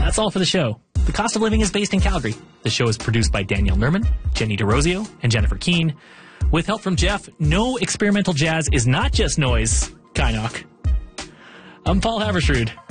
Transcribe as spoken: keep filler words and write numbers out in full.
That's all for the show. The Cost of Living is based in Calgary. The show is produced by Danielle Nerman, Jenny DeRosio, and Jennifer Keane. With help from Jeff, no experimental jazz is not just noise. Kynoch. I'm Paul Haversrud.